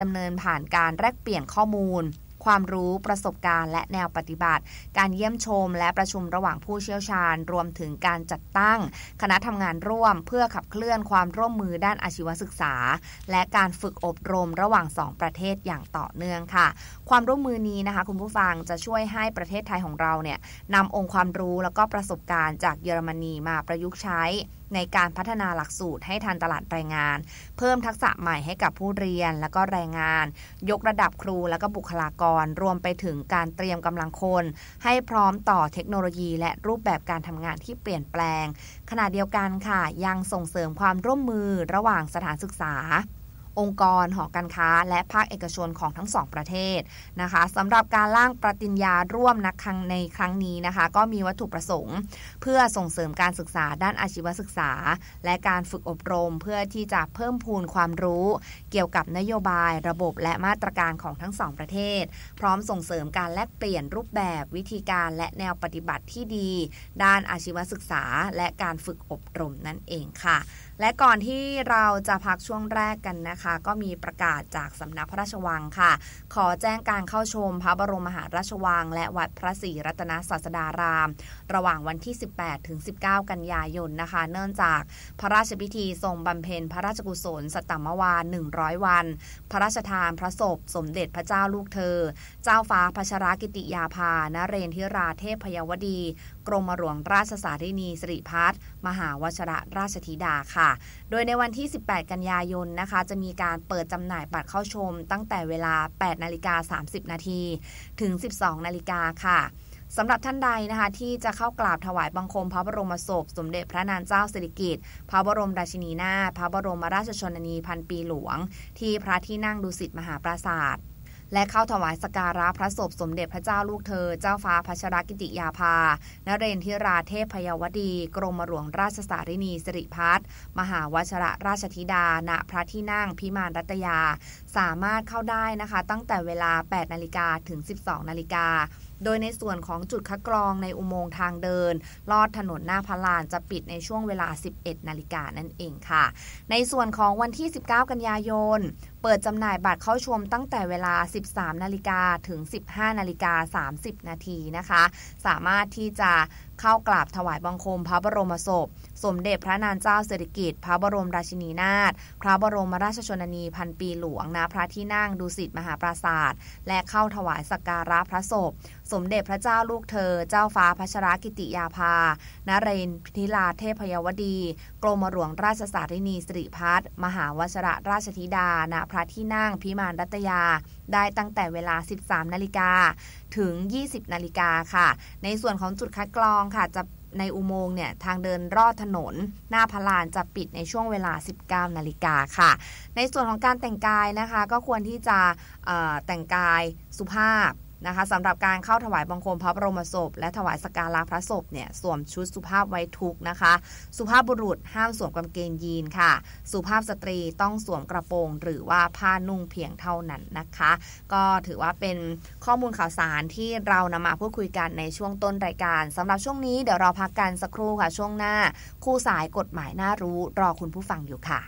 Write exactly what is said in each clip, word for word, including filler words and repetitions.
ดำเนินผ่านการแลกเปลี่ยนข้อมูลความรู้ประสบการณ์และแนวปฏิบัติการเยี่ยมชมและประชุมระหว่างผู้เชี่ยวชาญรวมถึงการจัดตั้งคณะทำงานร่วมเพื่อขับเคลื่อนความร่วมมือด้านอาชีวศึกษาและการฝึกอบรมระหว่างสองประเทศอย่างต่อเนื่องค่ะความร่วมมือนี้นะคะคุณผู้ฟังจะช่วยให้ประเทศไทยของเราเนี่ยนำองค์ความรู้แล้วก็ประสบการณ์จากเยอรมนีมาประยุกต์ใช้ในการพัฒนาหลักสูตรให้ทันตลาดแรงงานเพิ่มทักษะใหม่ให้กับผู้เรียนและก็แรงงานยกระดับครูและก็บุคลากรรวมไปถึงการเตรียมกำลังคนให้พร้อมต่อเทคโนโลยีและรูปแบบการทำงานที่เปลี่ยนแปลงขณะเดียวกันค่ะยังส่งเสริมความร่วมมือระหว่างสถานศึกษาองค์กรหอการค้าและภาคเอกชนของทั้งสองประเทศนะคะสำหรับการร่างปฏิญญาร่วมนักครั้งในครั้งนี้นะคะก็มีวัตถุประสงค์เพื่อส่งเสริมการศึกษาด้านอาชีวศึกษาและการฝึกอบรมเพื่อที่จะเพิ่มพูนความรู้เกี่ยวกับนโยบายระบบและมาตรการของทั้งสองประเทศพร้อมส่งเสริมการแลกเปลี่ยนรูปแบบวิธีการและแนวปฏิบัติที่ดีด้านอาชีวศึกษาและการฝึกอบรมนั่นเองค่ะและก่อนที่เราจะพักช่วงแรกกันนะคะก็มีประกาศจากสำนักพระราชวังค่ะขอแจ้งการเข้าชมพระบรมมหาราชวังและวัดพระศรีรัตนศาสดารามระหว่างวันที่สิบแปดถึงสิบเก้ากันยายนนะคะเนื่องจากพระราชพิธีทรงบำเพ็ญพระราชกุศลสัตตมวาลหนึ่งร้อยวันพระราชทานพระศพสมเด็จพระเจ้าลูกเธอเจ้าฟ้าพัชรกิติยาภานเรนทิราเทพยวดีกรมหลวงราชสารินีสิริพัฒน์มหาวชิรราชธิดาค่ะโดยในวันที่สิบแปดกันยายนนะคะจะมีการเปิดจำหน่ายบัตรเข้าชมตั้งแต่เวลา แปดนาฬิกาสามสิบนาทีถึง สิบสองนาฬิกาค่ะสำหรับท่านใดนะคะที่จะเข้ากราบถวายบังคมพระบรมศพสมเด็จพระนางเจ้าสิริกิติ์พระบรมราชินีนาถพระบรมราชชนนีพันปีหลวงที่พระที่นั่งดุสิตมหาปราสาทและเข้าถวายสักการะพระศพสมเด็จพระเจ้าลูกเธอเจ้าฟ้าพัชรกิติยาภานเรนทิราเทพยวดีกรมหลวงราชสารินีสิริพัฒน์มหาวชิรราชธิดาณพระที่นั่งพิมานรัตยาสามารถเข้าได้นะคะตั้งแต่เวลา แปดนาฬิกาถึง สิบสองนาฬิกาโดยในส่วนของจุดคัดกรองในอุโมงค์ทางเดินลอดถนนหน้าพระลานจะปิดในช่วงเวลา สิบเอ็ดนาฬิกานั่นเองค่ะในส่วนของวันที่สิบเก้ากันยายนเปิดจำหน่ายบัตรเข้าชมตั้งแต่เวลา สิบสามนาฬิกาถึง สิบห้านาฬิกาสามสิบนาทีนะคะสามารถที่จะเข้ากราบถวายบังคมพระบรมศพสมเด็จพระนางเจ้าสิริกิติ์พระบรมราชินีนาถพระบรมราชชนนีพันปีหลวงณพระที่นั่งดุสิตมหาปราสาทและเข้าถวายสักการะพระศพสมเด็จพระเจ้าลูกเธอเจ้าฟ้าพัชรกิติยาภานเรนทิราเทพยวดีกรมหลวงราชสารินีสิริพัฒน์มหาวชิรราชธิดาณพระที่นั่งพิมานรัตยาได้ตั้งแต่เวลา สิบสามนาฬิกาถึง ยี่สิบนาฬิกาค่ะในส่วนของจุดคัดกรองค่ะจะในอุโมงค์เนี่ยทางเดินรอดถนนหน้าพระลานจะปิดในช่วงเวลา สิบเก้านาฬิกาค่ะในส่วนของการแต่งกายนะคะก็ควรที่จะเอ่อแต่งกายสุภาพนะคะสำหรับการเข้าถวายบังคมพระบรมศพและถวายสักการะพระศพเนี่ยสวมชุดสุภาพไว้ทุกข์นะคะสุภาพบุรุษห้ามสวมกางเกงยีนค่ะสุภาพสตรีต้องสวมกระโปรงหรือว่าผ้านุ่งเพียงเท่านั้นนะคะก็ถือว่าเป็นข้อมูลข่าวสารที่เรานำมาพูดคุยกันในช่วงต้นรายการสำหรับช่วงนี้เดี๋ยวเราพักกันสักครู่ค่ะช่วงหน้าคู่สายกฎหมายน่ารู้รอคุณผู้ฟังอยู่ค่ะ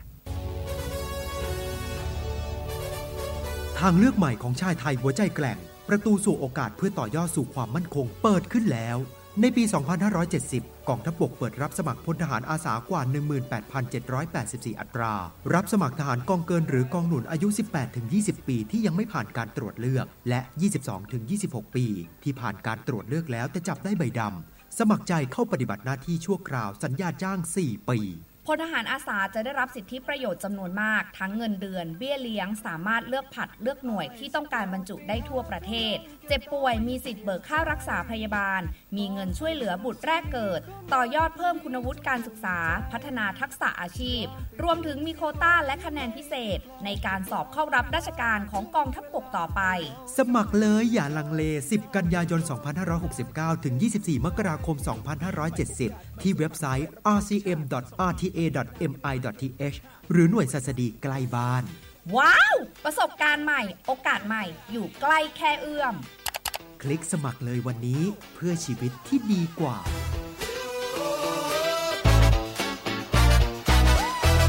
ทางเลือกใหม่ของชายไทยหัวใจแกร่งประตูสู่โอกาสเพื่อต่อยอดสู่ความมั่นคงเปิดขึ้นแล้วในปี สองพันห้าร้อยเจ็ดสิบ กองทัพบกเปิดรับสมัครพลทหารอาสากว่า หนึ่งหมื่นแปดพันเจ็ดร้อยแปดสิบสี่ อัตรารับสมัครทหารกองเกินหรือกองหนุนอายุ สิบแปดถึงยี่สิบ ปีที่ยังไม่ผ่านการตรวจเลือกและ ยี่สิบสองถึงยี่สิบหก ปีที่ผ่านการตรวจเลือกแล้วแต่จับได้ใบดำสมัครใจเข้าปฏิบัติหน้าที่ชั่วคราวสัญญาจ้าง สี่ ปีพลทหารอาสาจะได้รับสิทธิประโยชน์จำนวนมากทั้งเงินเดือนเบี้ยเลี้ยงสามารถเลือกผัดเลือกหน่วยที่ต้องการบรรจุได้ทั่วประเทศเจ็บป่วยมีสิทธิ์เบิกค่ารักษาพยาบาลมีเงินช่วยเหลือบุตรแรกเกิดต่อยอดเพิ่มคุณวุฒิการศึกษาพัฒนาทักษะอาชีพรวมถึงมีโควต้าและคะแนนพิเศษในการสอบเข้ารับราชการของกองทัพบกต่อไปสมัครเลยอย่าลังเลสิบกันยายนสองพันห้าร้อยหกสิบเก้าถึงยี่สิบสี่มกราคมสองพันห้าร้อยเจ็ดสิบที่เว็บไซต์ อาร์ ซี เอ็ม ดอท อาร์ ที เอ ดอท เอ็ม ไอ ดอท ที เอช หรือหน่วยศัสดีใกล้บ้านว้าวประสบการณ์ใหม่โอกาสใหม่อยู่ใกล้แค่เอื้อมคลิกสมัครเลยวันนี้เพื่อชีวิตที่ดีกว่าค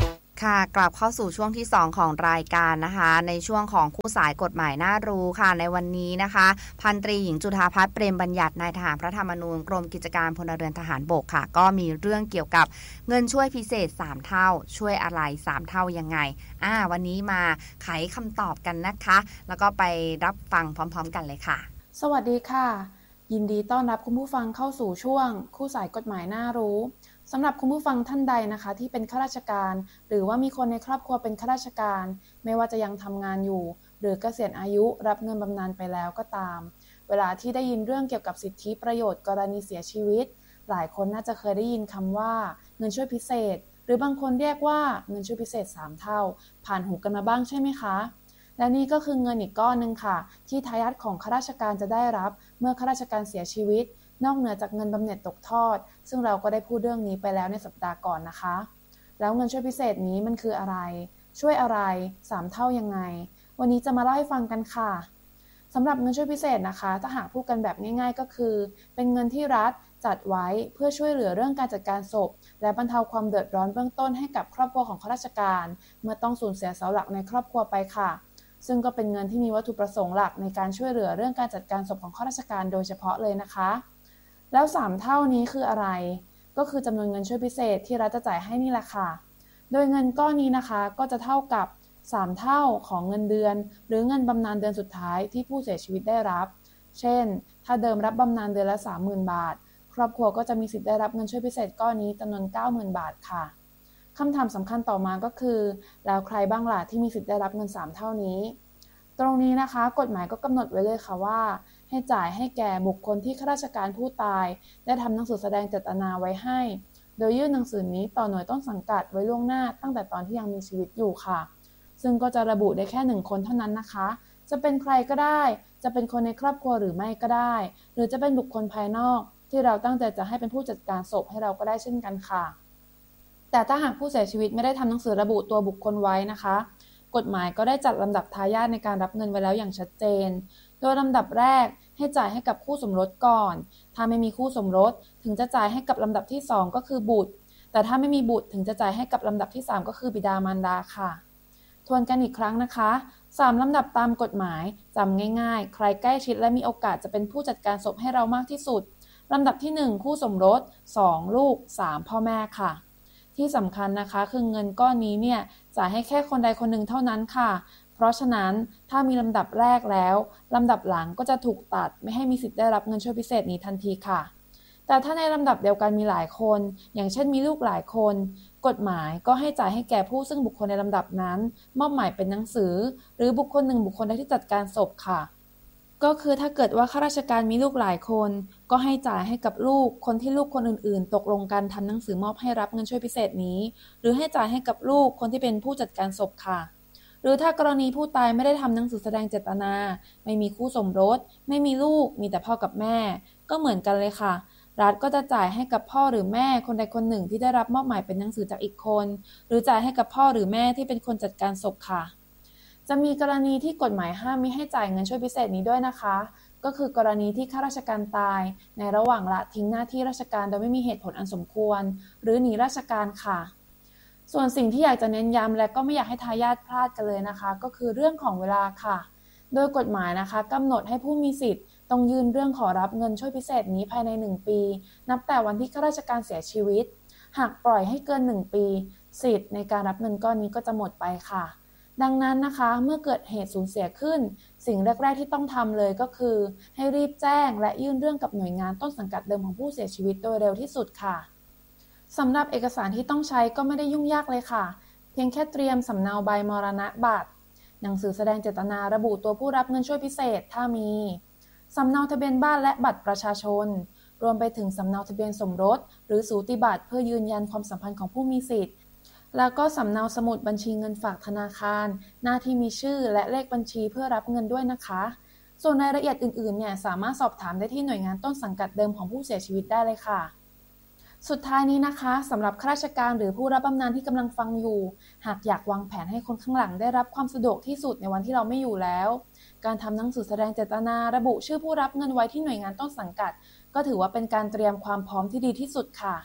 ค่ะกลับเข้าสู่ช่วงที่สองของรายการนะคะในช่วงของคู่สายกฎหมายน่ารู้ค่ะในวันนี้นะคะพันตรีหญิงจุฑาภัทรเปรมบัญญัตินายทหารพระธรรมนูญกรมกิจการพลเรือนทหารบกค่ะก็มีเรื่องเกี่ยวกับเงินช่วยพิเศษสามเท่าช่วยอะไรสามเท่ายังไงอ่าวันนี้มาไขคำตอบกันนะคะแล้วก็ไปรับฟังพร้อมๆกันเลยค่ะสวัสดีค่ะยินดีต้อนรับคุณผู้ฟังเข้าสู่ช่วงคู่สายกฎหมายน่ารู้สำหรับคุณผู้ฟังท่านใดนะคะที่เป็นข้าราชการหรือว่ามีคนในครอบครัวเป็นข้าราชการไม่ว่าจะยังทำงานอยู่หรือเกษียณอายุรับเงินบำนาญไปแล้วก็ตามเวลาที่ได้ยินเรื่องเกี่ยวกับสิทธิประโยชน์กรณีเสียชีวิตหลายคนน่าจะเคยได้ยินคำว่าเงินช่วยพิเศษหรือบางคนเรียกว่าเงินช่วยพิเศษสามเท่าผ่านหูกันมาบ้างใช่ไหมคะและนี่ก็คือเงินอีกก้อนนึงค่ะที่ทายาทของข้าราชการจะได้รับเมื่อข้าราชการเสียชีวิตนอกเหนือจากเงินบำเหน็จตกทอดซึ่งเราก็ได้พูดเรื่องนี้ไปแล้วในสัปดาห์ก่อนนะคะแล้วเงินช่วยพิเศษนี้มันคืออะไรช่วยอะไรสามเท่ายังไงวันนี้จะมาเล่าให้ฟังกันค่ะสำหรับเงินช่วยพิเศษนะคะถ้าหากพูดกันแบบง่ายๆก็คือเป็นเงินที่รัฐจัดไว้เพื่อช่วยเหลือเรื่องการจัดการศพและบรรเทาความเดือดร้อนเบื้องต้นให้กับครอบครัวของข้าราชการเมื่อต้องสูญเสียเสาหลักในครอบครัวไปค่ะซึ่งก็เป็นเงินที่มีวัตถุประสงค์หลักในการช่วยเหลือเรื่องการจัดการศพของข้าราชการโดยเฉพาะเลยนะคะแล้วสามเท่านี้คืออะไรก็คือจำนวนเงินช่วยพิเศษที่รัฐจะจ่ายให้นี่แหละค่ะโดยเงินก้อนนี้นะคะก็จะเท่ากับสามเท่าของเงินเดือนหรือเงินบำนาญเดือนสุดท้ายที่ผู้เสียชีวิตได้รับเช่นถ้าเดิมรับบำนาญเดือนละ สามหมื่น บาทครอบครัวก็จะมีสิทธิ์ได้รับเงินช่วยพิเศษก้อนนี้จำนวน เก้าหมื่น บาทค่ะคำถามสำคัญต่อมาก็คือแล้วใครบ้างล่ะที่มีสิทธิ์ได้รับเงินสามเท่านี้ตรงนี้นะคะกฎหมายก็กำหนดไว้เลยค่ะว่าให้จ่ายให้แก่บุคคลที่ข้าราชการผู้ตายได้ทำหนังสือแสดงเจตนาไว้ให้โดยยื่นหนังสือนี้ต่อหน่วยต้นสังกัดไว้ล่วงหน้าตั้งแต่ตอนที่ยังมีชีวิตอยู่ค่ะซึ่งก็จะระบุได้แค่หนึ่งคนเท่านั้นนะคะจะเป็นใครก็ได้จะเป็นคนในครอบครัวหรือไม่ก็ได้หรือจะเป็นบุคคลภายนอกที่เราตั้งใจจะให้เป็นผู้จัดการศพให้เราก็ได้เช่นกันค่ะแต่ถ้าหากผู้เสียชีวิตไม่ได้ทำหนังสือระบุตัวบุคคลไว้นะคะกฎหมายก็ได้จัดลำดับทายาทในการรับเงินไว้แล้วอย่างชัดเจนโดยลำดับแรกให้จ่ายให้กับคู่สมรสก่อนถ้าไม่มีคู่สมรสถึงจะจ่ายให้กับลำดับที่สองก็คือบุตรแต่ถ้าไม่มีบุตรถึงจะจ่ายให้กับลำดับที่สามก็คือบิดามารดาค่ะทวนกันอีกครั้งนะคะสามลำดับตามกฎหมายจำง่ายๆใครใกล้ชิดและมีโอกาสจะเป็นผู้จัดการศพให้เรามากที่สุดลำดับที่หนึ่งคู่สมรสสองลูกสามพ่อแม่ค่ะที่สำคัญนะคะคือเงินก้อนนี้เนี่ยจ่ายให้แค่คนใดคนหนึ่งเท่านั้นค่ะเพราะฉะนั้นถ้ามีลำดับแรกแล้วลำดับหลังก็จะถูกตัดไม่ให้มีสิทธิ์ได้รับเงินช่วยพิเศษนี้ทันทีค่ะแต่ถ้าในลำดับเดียวกันมีหลายคนอย่างเช่นมีลูกหลายคนกฎหมายก็ให้จ่ายให้แก่ผู้ซึ่งบุคคลในลำดับนั้นมอบหมายเป็นหนังสือหรือบุคคลหนึ่งบุคคลใดที่จัดการศพค่ะก็คือถ้าเกิดว่าข้าราชการมีลูกหลายคนก็ให้จ่ายให้กับลูกคนที่ลูกคนอื่นๆตกลงกันทำหนังสือมอบให้รับเงินช่วยพิเศษนี้หรือให้จ่ายให้กับลูกคนที่เป็นผู้จัดการศพค่ะหรือถ้ากรณีผู้ตายไม่ได้ทำหนังสือแสดงเจตนาไม่มีคู่สมรสไม่มีลูกมีแต่พ่อกับแม่ก็เหมือนกันเลยค่ะรัฐก็จะจ่ายให้กับพ่อหรือแม่คนใดคนหนึ่งที่ได้รับมอบหมายเป็นหนังสือจากอีกคนหรือจ่ายให้กับพ่อหรือแม่ที่เป็นคนจัดการศพค่ะจะมีกรณีที่กฎหมายห้ามมิให้จ่ายเงินช่วยพิเศษนี้ด้วยนะคะก็คือกรณีที่ข้าราชการตายในระหว่างละทิ้งหน้าที่ราชการโดยไม่มีเหตุผลอันสมควรหรือหนีราชการค่ะส่วนสิ่งที่อยากจะเน้นย้ำและก็ไม่อยากให้ทายาทพลาดกันเลยนะคะก็คือเรื่องของเวลาค่ะโดยกฎหมายนะคะกำหนดให้ผู้มีสิทธิ์ต้องยื่นเรื่องขอรับเงินช่วยพิเศษนี้ภายในหนึ่งปีนับแต่วันที่ข้าราชการเสียชีวิตหากปล่อยให้เกินหนึ่งปีสิทธิ์ในการรับเงินก้อนนี้ก็จะหมดไปค่ะดังนั้นนะคะเมื่อเกิดเหตุสูญเสียขึ้นสิ่งแรกๆที่ต้องทำเลยก็คือให้รีบแจ้งและยื่นเรื่องกับหน่วยงานต้นสังกัดเดิมของผู้เสียชีวิตโดยเร็วที่สุดค่ะสำหรับเอกสารที่ต้องใช้ก็ไม่ได้ยุ่งยากเลยค่ะเพียงแค่เตรียมสำเนาใบมรณบัตรหนังสือแสดงเจตนาระบุตัวผู้รับเงินช่วยพิเศษถ้ามีสำเนาทะเบียนบ้านและบัตรประชาชนรวมไปถึงสำเนาทะเบียนสมรสหรือสูติบัตรเพื่อยืนยันความสัมพันธ์ของผู้มีสิทธิ์แล้วก็สำเนาสมุดบัญชีเงินฝากธนาคารหน้าที่มีชื่อและเลขบัญชีเพื่อรับเงินด้วยนะคะส่วนรายละเอียดอื่นๆเนี่ยสามารถสอบถามได้ที่หน่วยงานต้นสังกัดเดิมของผู้เสียชีวิตได้เลยค่ะสุดท้ายนี้นะคะสำหรับข้าราชการหรือผู้รับบำนาญที่กำลังฟังอยู่หากอยากวางแผนให้คนข้างหลังได้รับความสะดวกที่สุดในวันที่เราไม่อยู่แล้วการทำหนังสือแสดงเจตนาระบุชื่อผู้รับเงินไว้ที่หน่วยงานต้นสังกัดก็ถือว่าเป็นการเตรียมความพร้อมที่ดีที่สุดค่ะ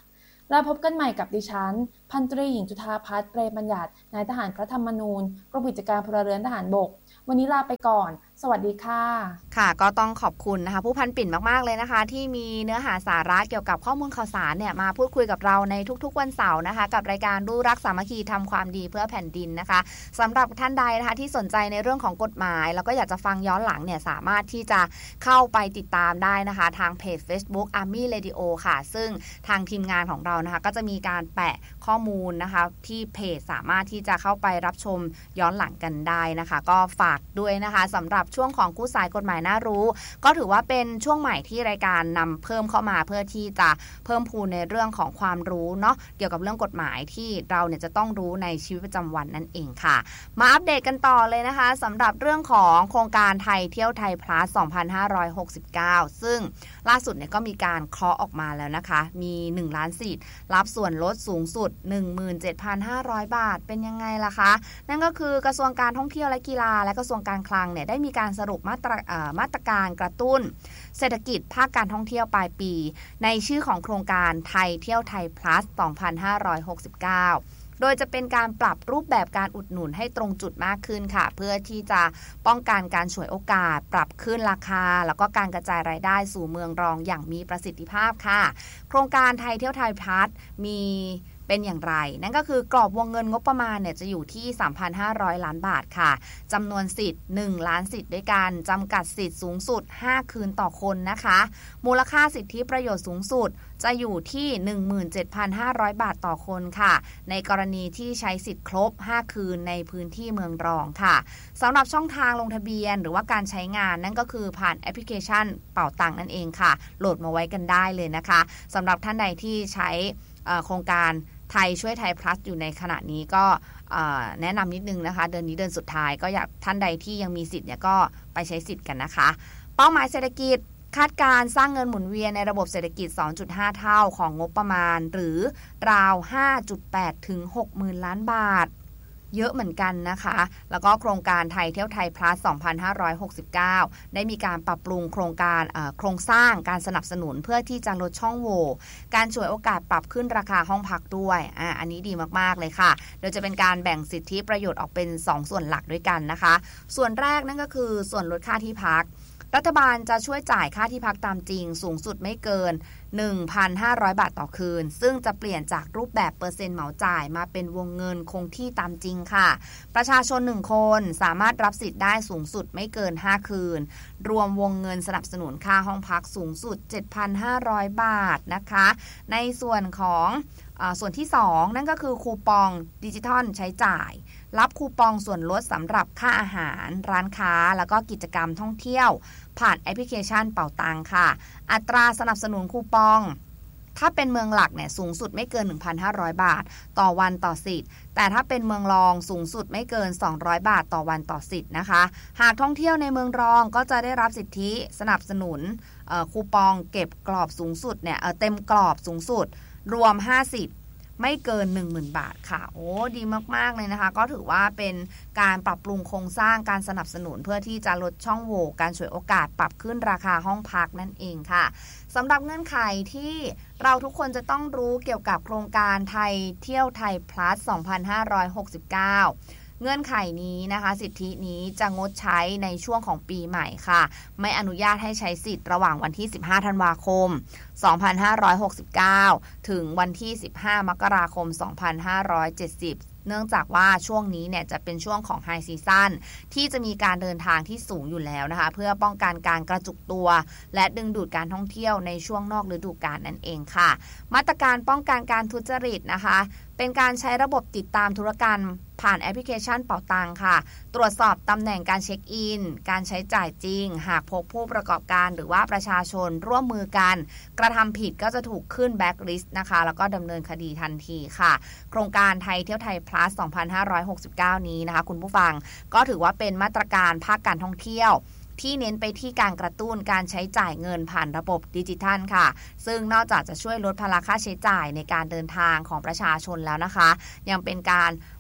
แล้วพบกันใหม่กับดิฉันพันตรีหญิงจุฑาภัทร เปรมบัญญัตินายทหารพระธรรมนูญกรมกิจการพลเรือนทหารบกวันนี้ลาไปก่อนสวัสดีค่ะค่ะก็ต้องขอบคุณนะคะผู้พันปิ่นมากๆเลยนะคะที่มีเนื้อหาสาระเกี่ยวกับข้อมูลข่าวสารเนี่ยมาพูดคุยกับเราในทุกๆวันเสาร์นะคะกับรายการรู้รักสามัคคีทำความดีเพื่อแผ่นดินนะคะสำหรับท่านใดนะคะที่สนใจในเรื่องของกฎหมายแล้วก็อยากจะฟังย้อนหลังเนี่ยสามารถที่จะเข้าไปติดตามได้นะคะทางเพจ Facebook Army Radio ค่ะซึ่งทางทีมงานของเรานะคะก็จะมีการแปะข้อมูลนะคะที่เพจสามารถที่จะเข้าไปรับชมย้อนหลังกันได้นะคะก็ฝากด้วยนะคะสำหรับช่วงของคู่สายกฎหมายน่ารู้ก็ถือว่าเป็นช่วงใหม่ที่รายการนำเพิ่มเข้ามาเพื่อที่จะเพิ่มพูนในเรื่องของความรู้เนาะเกี่ยวกับเรื่องกฎหมายที่เราเนี่ยจะต้องรู้ในชีวิตประจำวันนั่นเองค่ะมาอัปเดตกันต่อเลยนะคะสำหรับเรื่องของโครงการไทยเที่ยวไทย plus สองพันห้าร้อยหกสิบเก้าซึ่งล่าสุดเนี่ยก็มีการเคาะออกมาแล้วนะคะมีหนึ่งล้านสิทธิ์รับส่วนลดสูงสุด หนึ่งหมื่นเจ็ดพันห้าร้อย บาทเป็นยังไงล่ะคะนั่นก็คือกระทรวงการท่องเที่ยวและกีฬาและกระทรวงการคลังเนี่ยได้มีการสรุปมาตรมาตรการกระตุ้นเศรษฐกิจภาคการท่องเที่ยวปลายปีในชื่อของโครงการไทยเที่ยวไทย plus สองพันห้าร้อยหกสิบเก้าโดยจะเป็นการปรับรูปแบบการอุดหนุนให้ตรงจุดมากขึ้นค่ะเพื่อที่จะป้องกันการฉวยโอกาสปรับขึ้นราคาแล้วก็การกระจายรายได้สู่เมืองรองอย่างมีประสิทธิภาพค่ะโครงการไทยเที่ยวไทย plus มีเป็นอย่างไรนั่นก็คือกรอบวงเงินงบประมาณเนี่ยจะอยู่ที่ สามพันห้าร้อย ล้านบาทค่ะจำนวนสิทธิ์หนึ่งล้านสิทธิ์ด้วยกันจำกัดสิทธิ์สูงสุดห้าคืนต่อคนนะคะมูลค่าสิทธิประโยชน์สูงสุดจะอยู่ที่ หนึ่งหมื่นเจ็ดพันห้าร้อย บาทต่อคนค่ะในกรณีที่ใช้สิทธิ์ครบห้าคืนในพื้นที่เมืองรองค่ะสำหรับช่องทางลงทะเบียนหรือว่าการใช้งานนั่นก็คือผ่านแอปพลิเคชันเป่าตังนั่นเองค่ะโหลดมาไว้กันได้เลยนะคะสำหรับท่านใดที่ใช้โครงการไทยช่วยไทย plus อยู่ในขณะนี้ก็แนะนำนิดนึงนะคะเดือนนี้เดือนสุดท้ายก็อยากท่านใดที่ยังมีสิทธิ์เนี่ยก็ไปใช้สิทธิ์กันนะคะเป้าหมายเศรษฐกิจคาดการสร้างเงินหมุนเวียนในระบบเศรษฐกิจ สองจุดห้า เท่าของงบประมาณหรือราว ห้าจุดแปด ถึง หกหมื่น ล้านบาทเยอะเหมือนกันนะคะแล้วก็โครงการไทยเที่ยวไทย plus สองพันห้าร้อยหกสิบเก้าได้มีการปรับปรุงโครงการโครงสร้างการสนับสนุนเพื่อที่จะลดช่องโหว่การฉวยโอกาสปรับขึ้นราคาห้องพักด้วยอ่าอันนี้ดีมากๆเลยค่ะโดยจะเป็นการแบ่งสิทธิประโยชน์ออกเป็นสองส่วนหลักด้วยกันนะคะส่วนแรกนั่นก็คือส่วนลดค่าที่พักรัฐบาลจะช่วยจ่ายค่าที่พักตามจริงสูงสุดไม่เกิน หนึ่งพันห้าร้อย บาทต่อคืนซึ่งจะเปลี่ยนจากรูปแบบเปอร์เซ็นต์เหมาจ่ายมาเป็นวงเงินคงที่ตามจริงค่ะประชาชนหนึ่งคนสามารถรับสิทธิ์ได้สูงสุดไม่เกินห้าคืนรวมวงเงินสนับสนุนค่าห้องพักสูงสุด เจ็ดพันห้าร้อย บาทนะคะในส่วนของส่วนที่สองนั่นก็คือคูปองดิจิทัลใช้จ่ายรับคูปองส่วนลดสำหรับค่าอาหารร้านค้าแล้วก็กิจกรรมท่องเที่ยวผ่านแอปพลิเคชันเป่าตังค่ะอัตราสนับสนุนคูปองถ้าเป็นเมืองหลักเนี่ยสูงสุดไม่เกิน หนึ่งพันห้าร้อย บาทต่อวันต่อสิทธิ์แต่ถ้าเป็นเมืองรองสูงสุดไม่เกินสองร้อยบาทต่อวันต่อสิทธิ์นะคะหากท่องเที่ยวในเมืองรองก็จะได้รับสิทธิสนับสนุนคูปองเก็บกรอบสูงสุดเนี่ยเต็มกรอบสูงสุดรวมห้าสิทธิ์ไม่เกิน หนึ่งหมื่น บาทค่ะโอ้ดีมากๆเลยนะคะก็ถือว่าเป็นการปรับปรุงโครงสร้างการสนับสนุนเพื่อที่จะลดช่องโหว่การฉวยโอกาสปรับขึ้นราคาห้องพักนั่นเองค่ะสำหรับเงื่อนไขที่เราทุกคนจะต้องรู้เกี่ยวกับโครงการไทยเที่ยวไทย plus สองพันห้าร้อยหกสิบเก้าเงื่อนไขนี้นะคะสิทธินี้จะงดใช้ในช่วงของปีใหม่ค่ะไม่อนุญาตให้ใช้สิทธิ์ระหว่างวันที่สิบห้าธันวาคมสองพันห้าร้อยหกสิบเก้าถึงวันที่สิบห้ามกราคมสองพันห้าร้อยเจ็ดสิบเนื่องจากว่าช่วงนี้เนี่ยจะเป็นช่วงของไฮซีซั่นที่จะมีการเดินทางที่สูงอยู่แล้วนะคะเพื่อป้องกันการกระจุกตัวและดึงดูดการท่องเที่ยวในช่วงนอกฤดูกาลนั่นเองค่ะมาตรการป้องกันการทุจริตนะคะเป็นการใช้ระบบติดตามธุรกรรมผ่านแอปพลิเคชันเป่าตังค่ะตรวจสอบตำแหน่งการเช็คอินการใช้จ่ายจริงหากพบผู้ประกอบการหรือว่าประชาชนร่วมมือกันกระทำผิดก็จะถูกขึ้นแบล็คลิสต์นะคะแล้วก็ดำเนินคดีทันทีค่ะโครงการไทยเที่ยวไทย plus สองพันห้าร้อยหกสิบเก้านี้นะคะคุณผู้ฟังก็ถือว่าเป็นมาตรการภาคการท่องเที่ยวที่เน้นไปที่การกระตุ้นการใช้จ่ายเงินผ่านระบบดิจิทัลค่ะซึ่งนอกจากจะช่วยลดภาระค่าใช้จ่ายในการเดินทางของประชาชนแล้วนะคะยังเป็นการ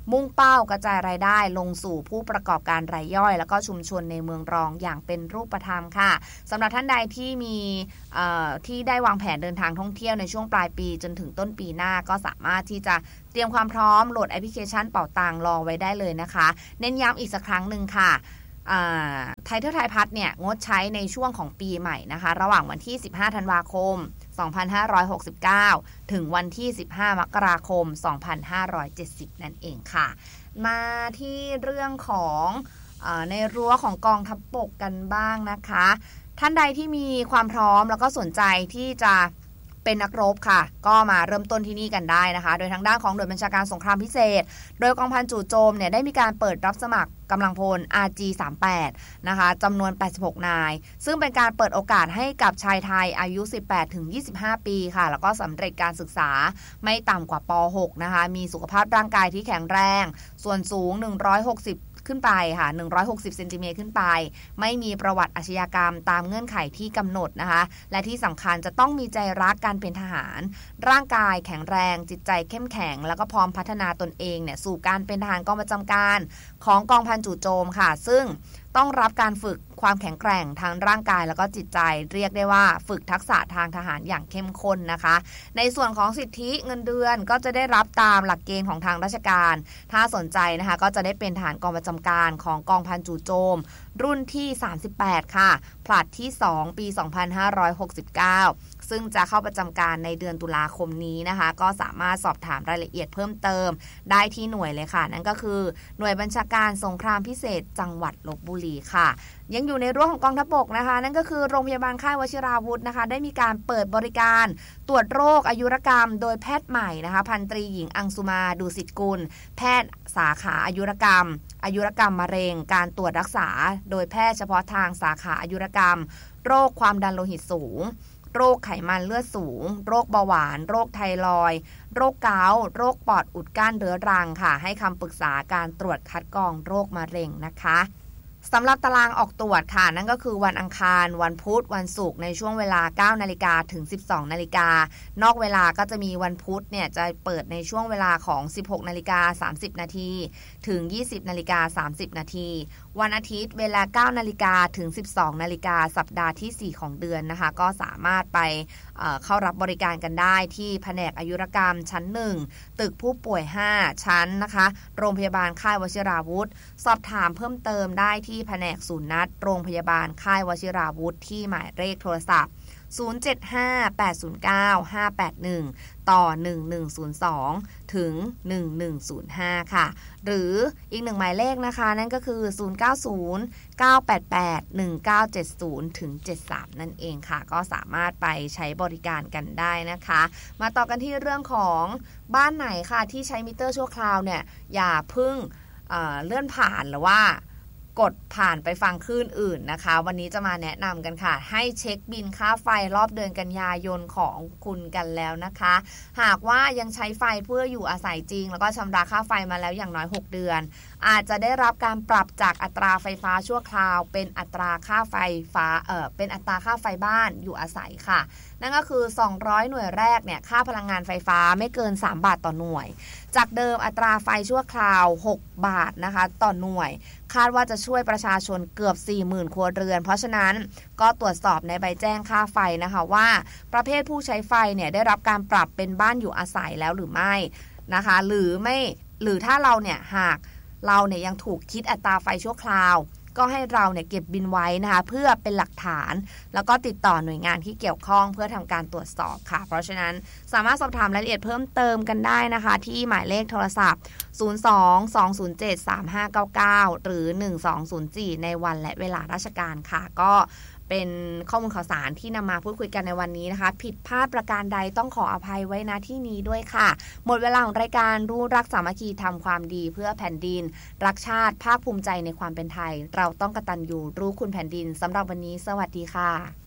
มุ่งเป้ากระจายรายได้ลงสู่ผู้ประกอบการรายย่อยแล้วก็ชุมชนในเมืองรองอย่างเป็นรูปธรรมค่ะสำหรับท่านใดที่มีที่ได้วางแผนเดินทางท่องเที่ยวในช่วงปลายปีจนถึงต้นปีหน้าก็สามารถที่จะเตรียมความพร้อมโหลดแอปพลิเคชันเป๋าตังรอไว้ได้เลยนะคะเน้นย้ำอีกสักครั้งหนึ่งค่ะไทยเที่ยวไทยพัฒน์เนี่ยงดใช้ในช่วงของปีใหม่นะคะระหว่างวันที่สิบห้าธันวาคมสองพันห้าร้อยหกสิบเก้าถึงวันที่สิบห้ามกราคมสองพันห้าร้อยเจ็ดสิบนั่นเองค่ะมาที่เรื่องของเอ่อในรั้วของกองทัพบกกันบ้างนะคะท่านใดที่มีความพร้อมแล้วก็สนใจที่จะเป็นนักรบค่ะก็มาเริ่มต้นที่นี่กันได้นะคะโดยทางด้านของหน่วยบัญชาการสงครามพิเศษโดยกองพันจู่โจมเนี่ยได้มีการเปิดรับสมัครกำลังพล อาร์ จี สามสิบแปด นะคะจำนวนแปดสิบหกนายซึ่งเป็นการเปิดโอกาสให้กับชายไทยอายุ สิบแปดถึงยี่สิบห้า ปีค่ะแล้วก็สำเร็จการศึกษาไม่ต่ำกว่าป หก นะคะมีสุขภาพร่างกายที่แข็งแรงส่วนสูงหนึ่งร้อยหกสิบขึ้นไปค่ะหนึ่งร้อยหกสิบเซนติเมตรขึ้นไปไม่มีประวัติอาชญากรรมตามเงื่อนไขที่กำหนดนะคะและที่สำคัญจะต้องมีใจรักการเป็นทหารร่างกายแข็งแรงจิตใจเข้มแข็งแล้วก็พร้อมพัฒนาตนเองเนี่ยสู่การเป็นทหารกองประจำการของกองพันจู่โจมค่ะซึ่งต้องรับการฝึกความแข็งแกร่งทางร่างกายแล้วก็จิตใจเรียกได้ว่าฝึกทักษะทางทหารอย่างเข้มข้นนะคะในส่วนของสิทธิเงินเดือนก็จะได้รับตามหลักเกณฑ์ของทางราชการถ้าสนใจนะคะก็จะได้เป็นทหารกองประจำการของกองพันจู่โจมรุ่นที่สามสิบแปดค่ะผลัดที่สองปีสองพันห้าร้อยหกสิบเก้าซึ่งจะเข้าประจำการในเดือนตุลาคมนี้นะคะก็สามารถสอบถามรายละเอียดเพิ่มเติมได้ที่หน่วยเลยค่ะนั่นก็คือหน่วยบัญชาการสงครามพิเศษจังหวัดลพบุรีค่ะยังอยู่ในรั้วของกองทัพบกนะคะนั่นก็คือโรงพยาบาลค่ายวชิราวุธนะคะได้มีการเปิดบริการตรวจโรคอายุรกรรมโดยแพทย์ใหม่นะคะพันตรีหญิงอังสุมาดูสิตกุลแพทย์สาขาอายุรกรรมอายุรกรรมมะเร็งการตรวจรักษาโดยแพทย์เฉพาะทางสาขาอายุรกรรมโรคความดันโลหิตสูงโรคไขมันเลือดสูงโรคเบาหวานโรคไทรอยด์โรคเกาต์โรคปอดอุดกั้นเรื้อรังค่ะให้คำปรึกษาการตรวจคัดกรองโรคมะเร็งนะคะสำหรับตารางออกตรวจค่ะนั่นก็คือวันอังคารวันพุธวันศุกร์ในช่วงเวลา เก้านาฬิกา ถึง สิบสองนาฬิกานอกเวลาก็จะมีวันพุธเนี่ยจะเปิดในช่วงเวลาของ สิบหกนาฬิกาสามสิบนาทีถึง ยี่สิบนาฬิกาสามสิบนาทีวันอาทิตย์เวลา เก้านาฬิกา ถึง สิบสองนาฬิกาสัปดาห์ที่สี่ของเดือนนะคะก็สามารถไปเอ่อเข้ารับบริการกันได้ที่แผนกอายุรกรรมชั้นหนึ่งตึกผู้ป่วยห้าชั้นนะคะโรงพยาบาลค่ายวชิราวุธสอบถามเพิ่มเติมได้ที่แผนกศูนย์นัดโรงพยาบาลค่ายวชิราวุธที่หมายเลขโทรศัพท์ศูนย์ เจ็ด ห้า แปด ศูนย์ เก้า ห้า แปด หนึ่งต่อหนึ่งหนึ่งศูนย์สองถึงหนึ่งหนึ่งศูนย์ห้าค่ะหรืออีกหนึ่งหมายเลขนะคะนั่นก็คือศูนย์ เก้า ศูนย์ เก้า แปด แปด หนึ่ง เก้า เจ็ด ศูนย์ถึงเจ็ดสิบสามนั่นเองค่ะก็สามารถไปใช้บริการกันได้นะคะมาต่อกันที่เรื่องของบ้านไหนค่ะที่ใช้มิเตอร์ชั่วคราวเนี่ยอย่าเพิ่งเอ่อเลื่อนผ่านหรือว่ากดผ่านไปฟังคลื่นอื่นนะคะวันนี้จะมาแนะนำกันค่ะให้เช็คบินค่าไฟรอบเดือนกันยายนของคุณกันแล้วนะคะหากว่ายังใช้ไฟเพื่ออยู่อาศัยจริงแล้วก็ชำระค่าไฟมาแล้วอย่างน้อยหกเดือนอาจจะได้รับการปรับจากอัตราไฟฟ้าชั่วคราวเป็นอัตราค่าไฟฟ้าเอ่อเป็นอัตราค่าไฟบ้านอยู่อาศัยค่ะนั่นก็คือสองร้อยหน่วยแรกเนี่ยค่าพลังงานไฟฟ้าไม่เกินสามบาทต่อหน่วยจากเดิมอัตราไฟชั่วคราวหกบาทนะคะต่อหน่วยคาดว่าจะช่วยประชาชนเกือบ สี่หมื่น ครัวเรือนเพราะฉะนั้นก็ตรวจสอบในใบแจ้งค่าไฟนะคะว่าประเภทผู้ใช้ไฟเนี่ยได้รับการปรับเป็นบ้านอยู่อาศัยแล้วหรือไม่นะคะหรือไม่หรือถ้าเราเนี่ยหากเราเนี่ยยังถูกคิดอัตราไฟชั่วคราวก็ให้เราเนี่ยเก็บบินไว้นะคะเพื่อเป็นหลักฐานแล้วก็ติดต่อหน่วยงานที่เกี่ยวข้องเพื่อทำการตรวจสอบค่ะเพราะฉะนั้นสามารถสอบถามรายละเอียดเพิ่มเติมกันได้นะคะที่หมายเลขโทรศัพท์ศูนย์ สอง สอง ศูนย์ เจ็ด สาม ห้า เก้า เก้าหรือหนึ่ง สอง ศูนย์ สี่ในวันและเวลาราชการค่ะก็เป็นข้อมูลข่าวสารที่นำมาพูดคุยกันในวันนี้นะคะผิดพลาดประการใดต้องขออภัยไว้ณที่นี้ด้วยค่ะหมดเวลาของรายการรู้รักสามัคคีทำความดีเพื่อแผ่นดินรักชาติภาคภูมิใจในความเป็นไทยเราต้องกตัญญูรู้คุณแผ่นดินสำหรับวันนี้สวัสดีค่ะ